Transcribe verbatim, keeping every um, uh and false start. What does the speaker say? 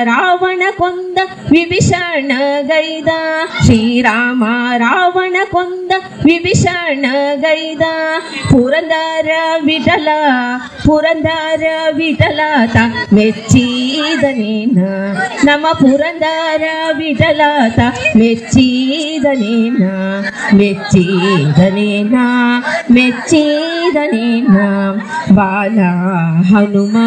ರಾವಣ ಕೊಂದ ವಿಭೀಷಣ ಗೈದ ಶ್ರೀರಾಮ ರಾವಣ ಕೊಂದ ವಿಭೀಷಣ ಗೈದ ಪುರಂದರ ವಿಠಲ ಪುರಂದರ ವಿಠಲಾತ ಮೆಚ್ಚಿದನೇನ ನಮ್ಮ ಪುರಂದರ ವಿಠಲಾತ ಮೆಚ್ಚಿದನೇನ ಮೆಚ್ಚಿದನೇನ ಮೆಚ್ಚಿದನೇನ ಬಾಲ ಹನುಮ